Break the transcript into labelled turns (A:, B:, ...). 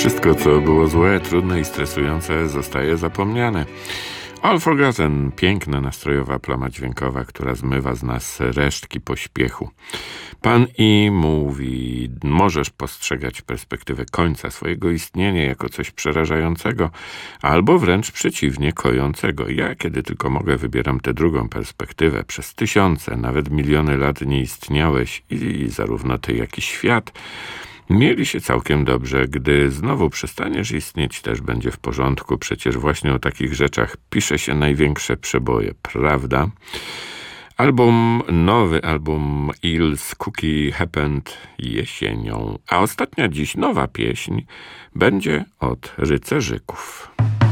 A: Wszystko, co było złe, trudne i stresujące, zostaje zapomniane. All Forgotten, piękna, nastrojowa plama dźwiękowa, która zmywa z nas resztki pośpiechu. Pan I mówi, możesz postrzegać perspektywę końca swojego istnienia jako coś przerażającego, albo wręcz przeciwnie, kojącego. Ja, kiedy tylko mogę, wybieram tę drugą perspektywę. Przez tysiące, nawet miliony lat nie istniałeś i zarówno ty, jak i świat mieli się całkiem dobrze. Gdy znowu przestaniesz istnieć, też będzie w porządku. Przecież właśnie o takich rzeczach pisze się największe przeboje, prawda? Nowy album Eels Cookie Happened jesienią. A ostatnia dziś nowa pieśń będzie od Rycerzyków.